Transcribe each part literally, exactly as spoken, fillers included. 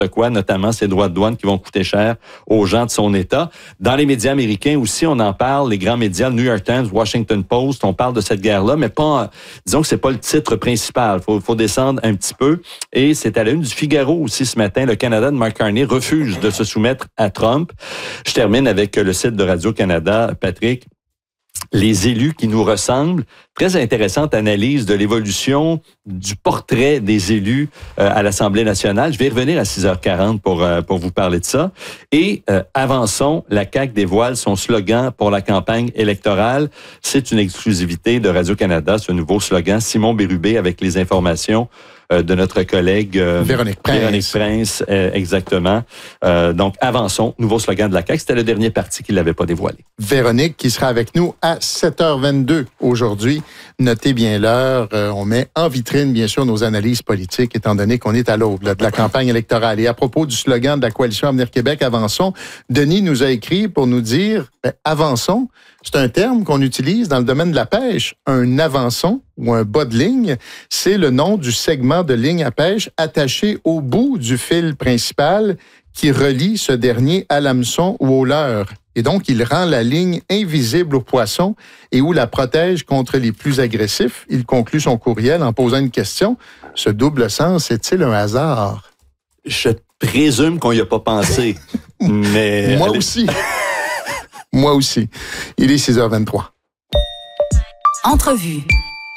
quoi, notamment ces droits de douane qui vont coûter cher aux gens de son État. Dans les médias américains aussi, on en parle, les grands médias, le New York Times, Washington Post, on parle de cette guerre-là, mais pas, disons que c'est pas le titre principal. Faut, faut descendre un petit peu. Et c'est à la une du Figaro aussi ce matin, le Canada de Mark Carney refuse de se soumettre à Trump. Je termine avec le site de Radio-Canada, Patrick. Les élus qui nous ressemblent. Très intéressante analyse de l'évolution du portrait des élus euh, à l'Assemblée nationale. Je vais y revenir à six heures quarante pour, euh, pour vous parler de ça. Et euh, avançons, la C A Q dévoile son slogan pour la campagne électorale. C'est une exclusivité de Radio-Canada, ce nouveau slogan. Simon Bérubé avec les informations euh, de notre collègue euh, Véronique Prince. Véronique Prince, euh, exactement. Euh, donc, avançons, nouveau slogan de la C A Q. C'était le dernier parti qui ne l'avait pas dévoilé. Véronique qui sera avec nous à sept heures vingt-deux aujourd'hui. Notez bien l'heure. Euh, on met en vitrine, bien sûr, nos analyses politiques, étant donné qu'on est à l'aube de la campagne électorale. Et à propos du slogan de la Coalition Avenir Québec, Avançons, Denis nous a écrit pour nous dire, ben, avançons, c'est un terme qu'on utilise dans le domaine de la pêche. Un avançon ou un bas de ligne, c'est le nom du segment de ligne à pêche attaché au bout du fil principal qui relie ce dernier à l'hameçon ou au leurre. Et donc, il rend la ligne invisible aux poissons et ou la protège contre les plus agressifs. Il conclut son courriel en posant une question. Ce double sens est-il un hasard? Je présume qu'on n'y a pas pensé, mais... Moi aussi. Moi aussi. Il est six heures vingt-trois. Entrevue.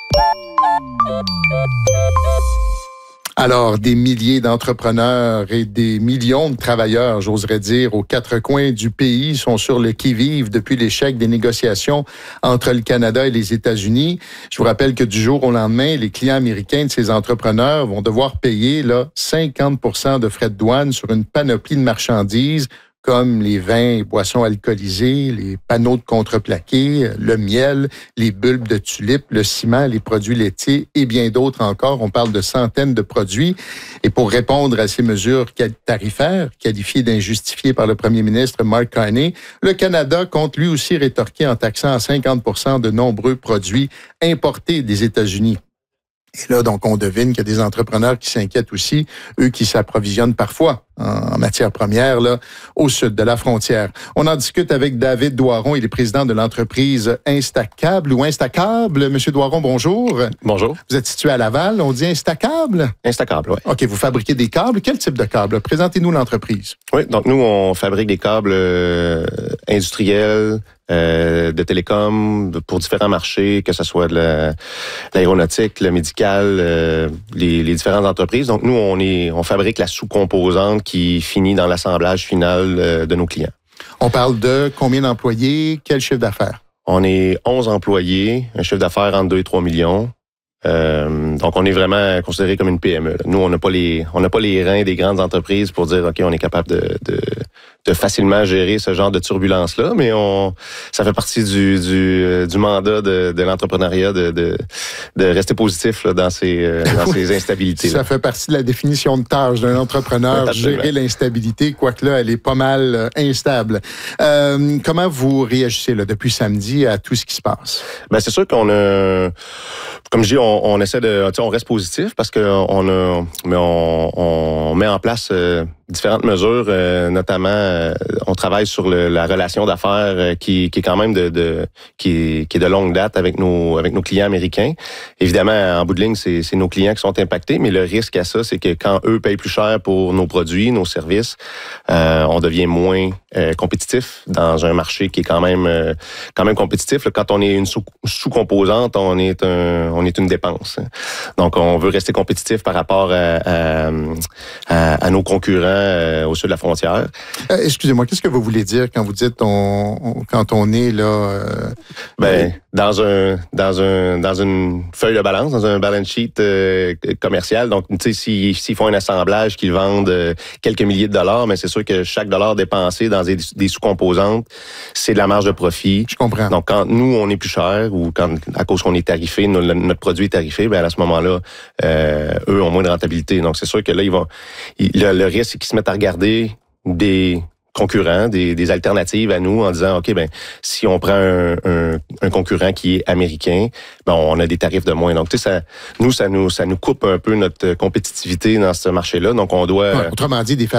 Alors, des milliers d'entrepreneurs et des millions de travailleurs, j'oserais dire, aux quatre coins du pays sont sur le qui-vive depuis l'échec des négociations entre le Canada et les États-Unis. Je vous rappelle que du jour au lendemain, les clients américains de ces entrepreneurs vont devoir payer là, cinquante pour cent de frais de douane sur une panoplie de marchandises comme les vins et boissons alcoolisés, les panneaux de contreplaqué, le miel, les bulbes de tulipes, le ciment, les produits laitiers et bien d'autres encore. On parle de centaines de produits. Et pour répondre à ces mesures tarifaires, qualifiées d'injustifiées par le premier ministre Mark Carney, le Canada compte lui aussi rétorquer en taxant à cinquante pour cent de nombreux produits importés des États-Unis. Et là, donc, on devine qu'il y a des entrepreneurs qui s'inquiètent aussi, eux qui s'approvisionnent parfois en matière première, là, au sud de la frontière. On en discute avec David Doiron, il est président de l'entreprise Instacable ou Instacable. Monsieur Doiron, bonjour. Bonjour. Vous êtes situé à Laval, on dit Instacable? Instacable, oui. OK, vous fabriquez des câbles. Quel type de câbles? Présentez-nous l'entreprise. Oui, donc nous, on fabrique des câbles euh, industriels, euh, de télécom, pour différents marchés, que ce soit de la, l'aéronautique, le médical, euh, les, les différentes entreprises. Donc nous, on est, on fabrique la sous-composante qui finit dans l'assemblage final euh, de nos clients. On parle de combien d'employés, quel chiffre d'affaires? On est onze employés, un chiffre d'affaires entre deux et trois millions. Euh, donc, on est vraiment considéré comme une P M E. Là. Nous, on n'a pas les, on n'a pas les reins des grandes entreprises pour dire, OK, on est capable de, de, de facilement gérer ce genre de turbulence-là, mais on, ça fait partie du, du, du mandat de, de l'entrepreneuriat de, de, de rester positif là, dans ces, dans ces instabilités. Ça fait partie de la définition de tâche d'un entrepreneur, gérer l'instabilité, quoique là, elle est pas mal euh, instable. Euh, comment vous réagissez là, depuis samedi à tout ce qui se passe? Ben, c'est sûr qu'on a, comme je dis, on On, on essaie de, tu sais, on reste positif parce que on a, mais on, on met en place euh, différentes mesures, euh, notamment, euh, on travaille sur le, la relation d'affaires euh, qui, qui est quand même de, de qui, est, qui est de longue date avec nos, avec nos clients américains. Évidemment, en bout de ligne, c'est, c'est nos clients qui sont impactés, mais le risque à ça, c'est que quand eux payent plus cher pour nos produits, nos services, euh, on devient moins euh, compétitif dans un marché qui est quand même, euh, quand même compétitif. Là, quand on est une sous, sous-composante, on est un, on est une dépense. Donc, on veut rester compétitif par rapport à, à, à, à nos concurrents euh, au sud de la frontière. Euh, excusez-moi, qu'est-ce que vous voulez dire quand vous dites on, on, quand on est là? Euh, ben, dans un dans un dans une feuille de balance, dans un balance sheet euh, commercial. Donc, tu sais, s'ils, s'ils font un assemblage, qu'ils vendent euh, quelques milliers de dollars, mais c'est sûr que chaque dollar dépensé dans des, des sous-composantes, c'est de la marge de profit. Je comprends. Donc, quand nous on est plus cher ou quand à cause qu'on est tarifé, notre, notre produit est tarifé, ben à ce moment-là, euh, eux ont moins de rentabilité. Donc, c'est sûr que là, ils vont, ils, le, le risque, c'est qu'ils se mettent à regarder des concurrents, des, des alternatives à nous en disant, OK, ben si on prend un, un, un concurrent qui est américain, ben on a des tarifs de moins. Donc, tu sais, ça, nous, ça nous, ça nous coupe un peu notre compétitivité dans ce marché-là. Donc, on doit... Ouais, autrement dit, des